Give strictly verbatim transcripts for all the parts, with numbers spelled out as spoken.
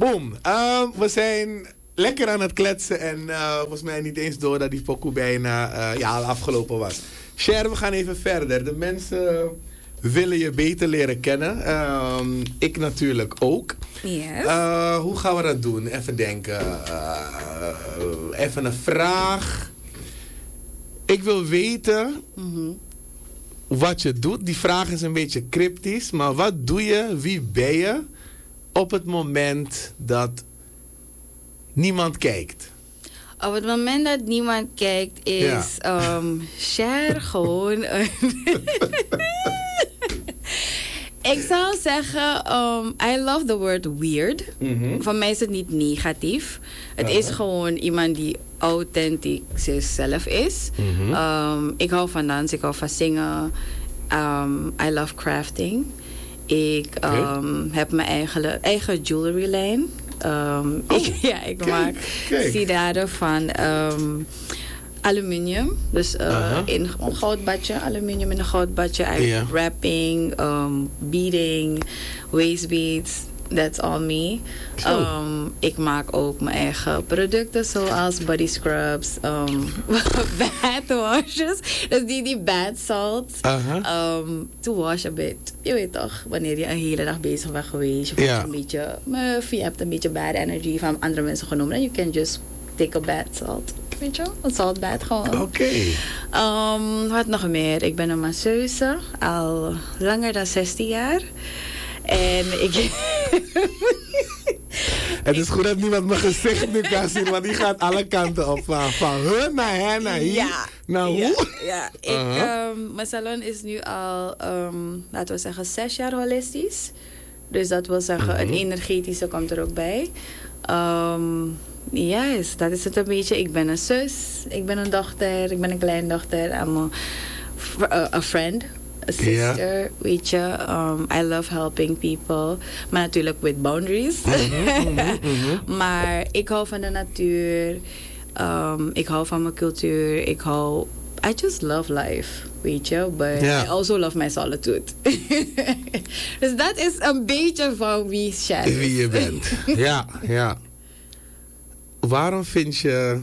Boom. Uh, we zijn lekker aan het kletsen. En uh, volgens mij niet eens door dat die pokoe bijna uh, ja, al afgelopen was. Cher, we gaan even verder. De mensen willen je beter leren kennen. Uh, ik natuurlijk ook. Yes. Uh, hoe gaan we dat doen? Even denken. Uh, even een vraag. Ik wil weten mm-hmm. wat je doet. Die vraag is een beetje cryptisch. Maar wat doe je? Wie ben je? Op het moment dat niemand kijkt. Op het moment dat niemand kijkt is ja. um, Cher gewoon een... Ik zou zeggen, um, I love the word weird. Mm-hmm. Voor mij is het niet negatief. Het uh-huh. is gewoon iemand die authentiek zichzelf is. Mm-hmm. Um, ik hou van dansen, ik hou van zingen. Um, I love crafting. Ik um, okay. heb mijn eigen, eigen jewelry lijn. Um, oh, ik, ja, ik kijk, maak kijk. sieraden van um, aluminium. Dus uh, uh-huh. in een goudbadje, aluminium in een goudbadje. Yeah. Wrapping, um, beading, waist beads. That's all me. Um, ik maak ook mijn eigen producten zoals body scrubs, um, bath washes. Dus die, die bath salts. Uh-huh. Um, to wash a bit. Je weet toch, wanneer je een hele dag bezig bent geweest. Je voelt yeah. een beetje muf, je hebt een beetje bad energy van andere mensen genomen. En you can just take a bath salt. Weet je, een salt bath gewoon. Oké. Okay. Um, wat nog meer? Ik ben een masseuse. Al langer dan zestien jaar. En ik... Het is goed dat niemand mijn gezicht nu kan zien, want die gaat alle kanten op. Van, van hun naar hen, naar hier, ja, naar hoe. Ja, ja. Ik, uh-huh. um, mijn salon is nu al, um, laten we zeggen, zes jaar holistisch. Dus dat wil zeggen, uh-huh. een energetische komt er ook bij. Um, yes, dat is het een beetje. Ik ben een zus, ik ben een dochter, ik ben een kleindochter. I'm a, a, a friend. A sister, yeah. weet je. Um, I love helping people. Maar natuurlijk with boundaries. Mm-hmm, mm-hmm, mm-hmm. Maar ik hou van de natuur. Um, ik hou van mijn cultuur. Ik hou... I just love life, weet je. But yeah. I also love my solitude. Dus dat is een beetje van wie Cher is. Wie je bent. Ja, ja. Waarom vind je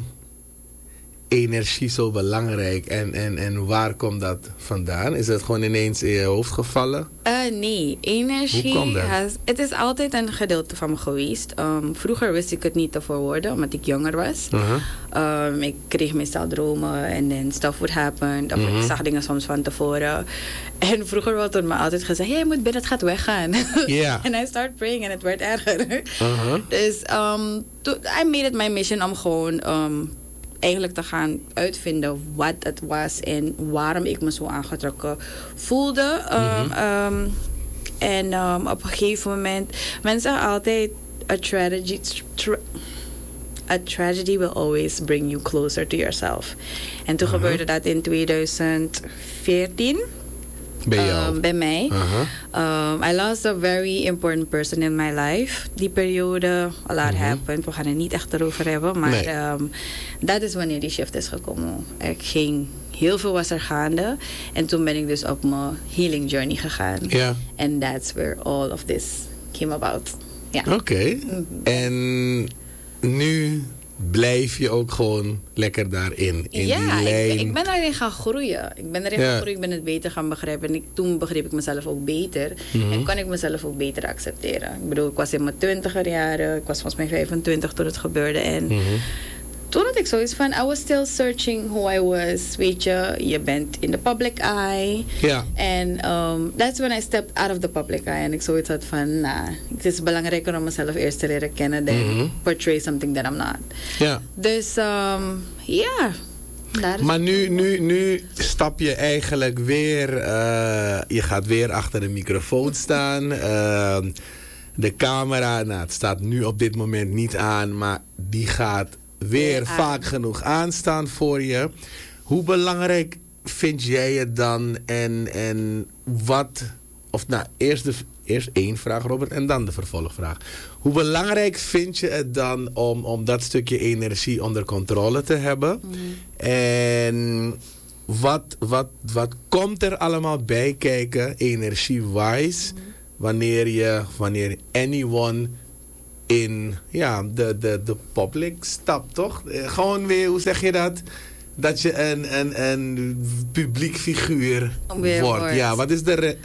energie zo belangrijk en, en, en waar komt dat vandaan? Is het gewoon ineens in je hoofd gevallen? Uh, nee, energie. Hoe komt dat? Has, het is altijd een gedeelte van me geweest. Um, vroeger wist ik het niet te verwoorden, omdat ik jonger was. Uh-huh. Um, ik kreeg meestal dromen en then stuff would happen. Of uh-huh. Ik zag dingen soms van tevoren. En vroeger werd er me altijd gezegd, hey, je moet bidden, het gaat weggaan. Yeah. En I start praying en het werd erger. Uh-huh. Dus um, to, I made it my mission om gewoon... Um, eigenlijk te gaan uitvinden wat het was en waarom ik me zo aangetrokken voelde. Um, mm-hmm. um, en um, op een gegeven moment... Mensen zeggen altijd... A tragedy, tra- a tragedy will always bring you closer to yourself. En toen uh-huh. gebeurde dat in twintig veertien. Bij jou? Um, bij mij. Uh-huh. Um, I lost a very important person in my life. Die periode, a lot uh-huh. happened. We gaan het niet echt erover hebben. Maar nee. um, dat is wanneer die shift is gekomen. Ik ging, heel veel was er gaande. En toen ben ik dus op mijn healing journey gegaan. Yeah. And that's where all of this came about. Yeah. Oké. Okay. Mm-hmm. En nu... blijf je ook gewoon lekker daarin. In ja, die lijn. Ik, ik ben daarin gaan groeien. Ik ben erin ja. gaan groeien, ik ben het beter gaan begrijpen. En ik, toen begreep ik mezelf ook beter. Mm-hmm. En kan ik mezelf ook beter accepteren. Ik bedoel, ik was in mijn twintiger jaren. Ik was volgens mij vijfentwintig toen het gebeurde. En mm-hmm. toen had ik zoiets van, I was still searching who I was. Weet je, je bent in the public eye. Ja. En um, that's when I stepped out of the public eye. En ik zoiets had van, nah, het is belangrijker om mezelf eerst te leren kennen dan mm-hmm. portray something that I'm not. Ja. Dus, um, ja. Maar nu, nu, nu stap je eigenlijk weer, uh, je gaat weer achter de microfoon staan. Uh, de camera, nou, het staat nu op dit moment niet aan, maar die gaat weer ja, vaak genoeg aanstaan voor je. Hoe belangrijk vind jij het dan en, en wat... Of nou, eerst, de, eerst één vraag, Robert, en dan de vervolgvraag. Hoe belangrijk vind je het dan om, om dat stukje energie onder controle te hebben? Mm. En wat, wat, wat komt er allemaal bij kijken, energie-wise, mm. wanneer je, wanneer anyone in ja, de, de, de public stap, toch? Eh, gewoon weer, hoe zeg je dat? Dat je een, een, een publiek figuur Weer wordt. wordt. Ja, wat is de re-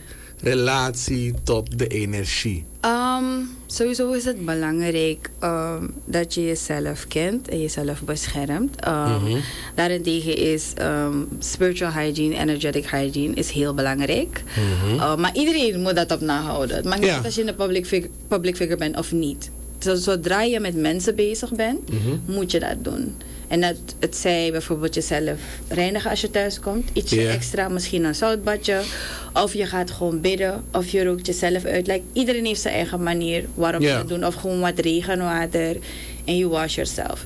relatie tot de energie? Um, sowieso is het belangrijk um, dat je jezelf kent en jezelf beschermt. Um, Mhm. Daarentegen is um, spiritual hygiene, energetic hygiene is heel belangrijk. Mhm. Uh, maar iedereen moet dat op nahouden. Het maakt niet Ja. uit als je een public, fig- public figure bent of niet. Zo- Zodra je met mensen bezig bent, Mhm. moet je dat doen. En dat het zij bijvoorbeeld jezelf reinigen als je thuis komt. Ietsje Ja. extra, misschien een zoutbadje. Of je gaat gewoon bidden. Of je rookt jezelf uit. Like, iedereen heeft zijn eigen manier waarop Ja. je het doet. Of gewoon wat regenwater. En you wash yourself.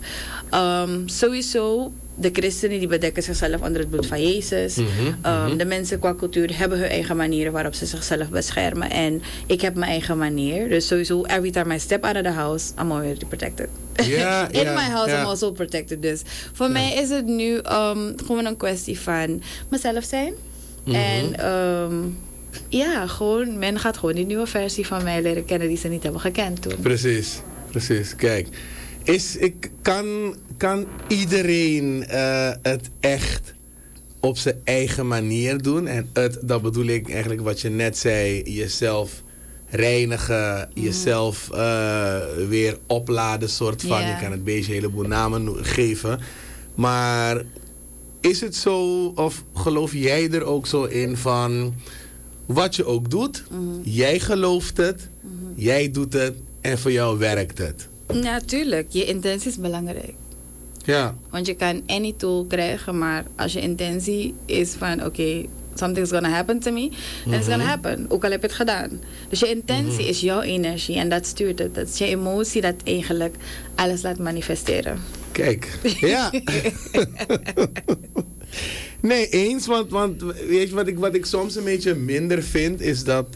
Um, sowieso, de christenen die bedekken zichzelf onder het bloed van Jezus. Mhm, Um, mhm. De mensen qua cultuur hebben hun eigen manieren waarop ze zichzelf beschermen. En ik heb mijn eigen manier. Dus sowieso, every time I step out of the house, I'm already protected. Ja, In ja, my house, ja. I'm also protected. Dus voor mij is het nu um, gewoon een kwestie van mezelf zijn. Mhm. En um, ja, gewoon, men gaat gewoon die nieuwe versie van mij leren kennen die ze niet hebben gekend toen. Precies, precies. Kijk, is, ik, kan, kan iedereen eh, het echt op zijn eigen manier doen? En het, dat bedoel ik eigenlijk wat je net zei, jezelf reinigen, jezelf eh, weer opladen, soort van. Ja. Je kan het beestje een heleboel namen no- geven. Maar is het zo, of geloof jij er ook zo in van wat je ook doet, jij gelooft het, jij doet het en voor jou werkt het? Natuurlijk, je intentie is belangrijk. Ja. Want je kan any tool krijgen, maar als je intentie is van oké, okay, something's gonna happen to me, then it's gonna happen. Ook al heb je het gedaan. Dus je intentie is jouw energie en dat stuurt het. Dat is je emotie dat eigenlijk alles laat manifesteren. Kijk, ja. Nee, eens, want, want weet je wat ik, wat ik soms een beetje minder vind, is dat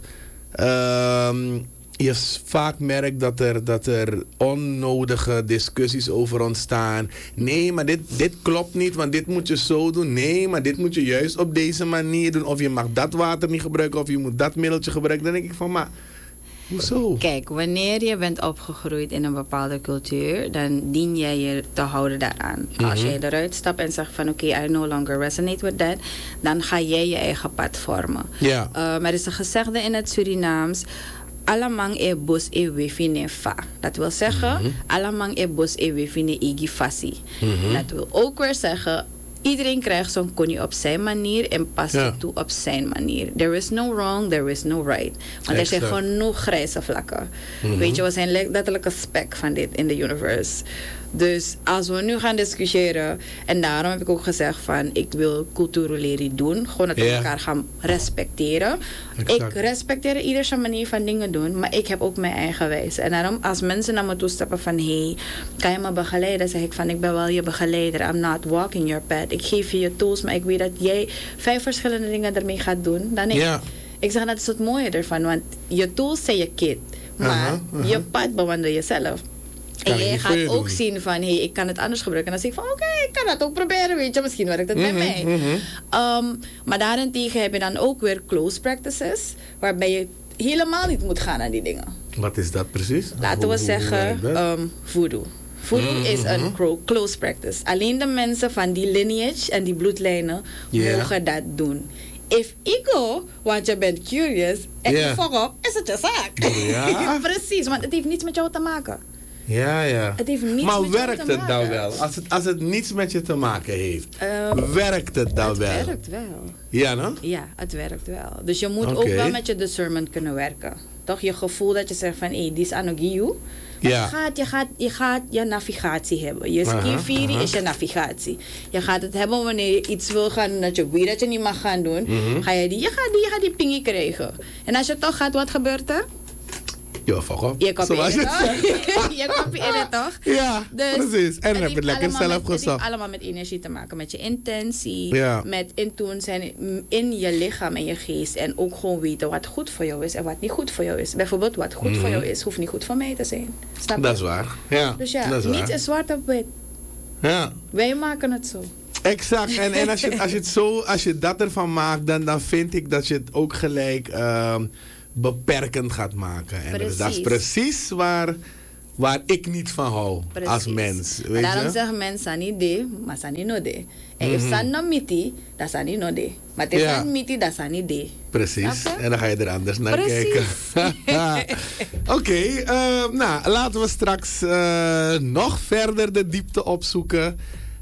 ehm, je s- vaak merkt dat er, dat er onnodige discussies over ontstaan. Nee, maar dit, dit klopt niet, want dit moet je zo doen. Nee, maar dit moet je juist op deze manier doen. Of je mag dat water niet gebruiken, of je moet dat middeltje gebruiken. Dan denk ik van, maar hoezo? Kijk, wanneer je bent opgegroeid in een bepaalde cultuur, dan dien jij je te houden daaraan. Als jij eruit stapt en zegt van oké, okay, I no longer resonate with that, dan ga jij je eigen pad vormen. Ja. Uh, maar er is een gezegde in het Surinaams, alamang e bos e wefine fa. Dat wil zeggen, alamang e bos e wefine igi fasi. Dat wil ook weer zeggen, iedereen krijgt zo'n konie op zijn manier en past Ja. het toe op zijn manier. There is no wrong, there is no right. Want er zijn Exact. genoeg grijze vlakken. Weet je, we zijn le- letterlijk een spek van dit in de universe. Dus als we nu gaan discussiëren, en daarom heb ik ook gezegd van ik wil cultuurlerie doen, gewoon dat we Ja. elkaar gaan respecteren. Exact. Ik respecteer ieder zijn manier van dingen doen, maar ik heb ook mijn eigen wijze. En daarom als mensen naar me toe stappen van hey, kan je me begeleiden? Zeg ik van ik ben wel je begeleider, I'm not walking your path. Ik geef je je tools, maar ik weet dat jij vijf verschillende dingen ermee gaat doen dan ik. Ja. Ik zeg dat is het mooie ervan, want je tools zijn je kit, maar Aha, aha. je pad bewandel je zelf. Kan En ik jij niet voor gaat je ook doen. zien van, hé, hey, ik kan het anders gebruiken. En dan zeg ik van, oké, ik kan dat ook proberen, weet je. Misschien werkt het bij Mhm, mij. mhm. Um, maar daarentegen heb je dan ook weer close practices, waarbij je helemaal niet moet gaan aan die dingen. Wat is dat precies? Laten Hoe- we hoe zeggen, werkt dat? um, voodoo. Voodoo Mhm, is een mhm. cro- close practice. Alleen de mensen van die lineage en die bloedlijnen Ja. mogen dat doen. If ik go, want je bent curious en Ja. je fuck up, is het je zaak. Ja. Precies, want het heeft niets met jou te maken. Ja, ja. Het heeft niets maar met jou werkt te het dan maken. wel? Als het, als het niets met je te maken heeft, Ehm, werkt het dan het wel? werkt wel. Ja, no? Ja, het werkt wel. Dus je moet Oké. ook wel met je discernment kunnen werken. Toch je gevoel dat je zegt van, hé, hey, dit is anogiu. Ja. Je gaat, je, gaat, je gaat je navigatie hebben. Je Aha, skifiri aha. is je navigatie. Je gaat het hebben wanneer je iets wil gaan doen dat je weet dat je niet mag gaan doen. Mhm. Ga je, die, je, gaat die, je gaat die pingie krijgen. En als je toch gaat, wat gebeurt er? Ja, fuck op. Je kopieert Zoals het je toch? zegt. Je kopieert het toch? Ja, precies. En dan heb je heeft het lekker allemaal zelf met- Het gezocht. heeft allemaal met energie te maken. Met je intentie. Ja. Met intoon zijn in je lichaam en je geest. En ook gewoon weten wat goed voor jou is en wat niet goed voor jou is. Bijvoorbeeld wat goed voor jou is, hoeft niet goed voor mij te zijn. Snap je? Dat is waar. Ja, Dus ja, dat is niets waar. is zwart op wit. Ja, Wij maken het zo. exact. En, en als, je, als, je het zo, als je dat ervan maakt, dan, dan vind ik dat je het ook gelijk ehm, beperkend gaat maken. En dat is, dat is Precies. precies waar waar ik niet van hou Precies. als mens. Weet Daarom je? zeggen mensen, sani de, maar sani no de. En if Mhm. san no miti, dat sani no de. Maar het is Ja. san miti, dat sani de. Precies, Snap je? en dan ga je er anders naar Precies. kijken. Oké, okay, uh, nou laten we straks uh, nog verder de diepte opzoeken.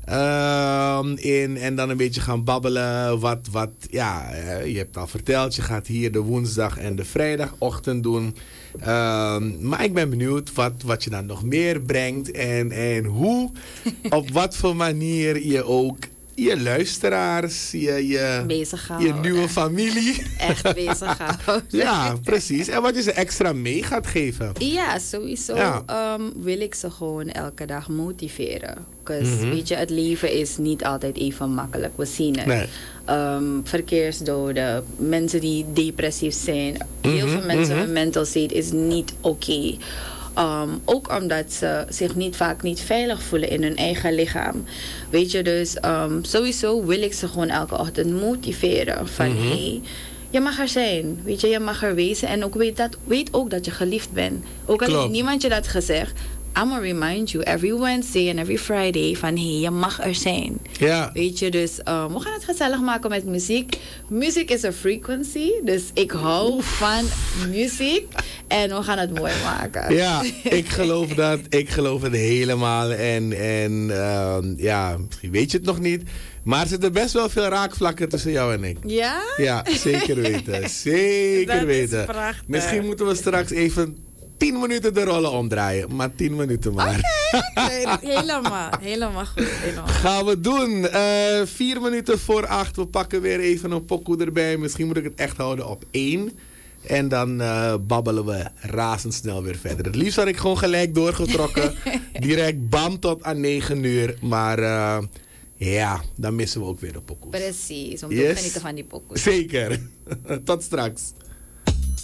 Uh, in, en dan een beetje gaan babbelen. Wat, wat, ja, uh, je hebt al verteld, je gaat hier de woensdag en de vrijdagochtend doen. Uh, maar ik ben benieuwd wat, wat je dan nog meer brengt. En, en hoe, op wat voor manier je ook je luisteraars, je, je, Bezig je houden. nieuwe familie. Echt bezig houden. Ja, precies. En wat je ze extra mee gaat geven. Ja, sowieso Ja. Um, wil ik ze gewoon elke dag motiveren. Dus Mhm. weet je, het leven is niet altijd even makkelijk. We zien het. Nee. Um, verkeersdoden, mensen die depressief zijn. Heel Mhm, veel mensen, mhm. hun mental state is niet oké. Um, ook omdat ze zich niet vaak niet veilig voelen in hun eigen lichaam. Weet je, dus um, sowieso wil ik ze gewoon elke ochtend motiveren. Van Mhm. hey, je mag er zijn. Weet je, je mag er wezen. En ook weet, dat, weet ook dat je geliefd bent. Ook al heeft Klopt. niemand je dat gezegd. I'm gonna remind you every Wednesday en every Friday van hey, je mag er zijn. Ja. Weet je, dus um, we gaan het gezellig maken met muziek. Muziek is een frequency, dus ik hou van muziek en we gaan het mooi maken. Ja, ik geloof dat. Ik geloof het helemaal. En, en uh, ja, misschien weet je het nog niet. Maar er zitten best wel veel raakvlakken tussen jou en ik. Ja? Ja, zeker weten. Zeker Dat is weten. prachtig. Misschien moeten we straks even tien minuten de rollen omdraaien. Maar tien minuten maar. Nee, helemaal, helemaal goed. Helemaal. Gaan we doen. Uh, vier minuten voor acht. We pakken weer even een pokoe erbij. Misschien moet ik het echt houden op één. En dan uh, babbelen we razendsnel weer verder. Het liefst had ik gewoon gelijk doorgetrokken. Direct bam tot aan negen uur. Maar uh, ja, dan missen we ook weer de pokoes. Precies, om Yes. te genieten van die pokoe. Zeker. Tot straks.